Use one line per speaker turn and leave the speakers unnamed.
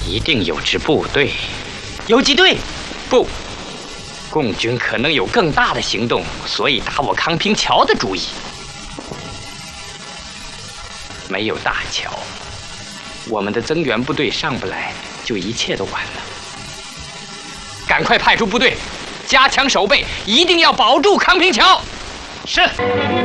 一定有支部队，
游击队。
不，共军可能有更大的行动，所以打我康平桥的主意。没有大桥，我们的增援部队上不来，就一切都晚了。赶快派出部队，加强守备，一定要保住康平桥。
是。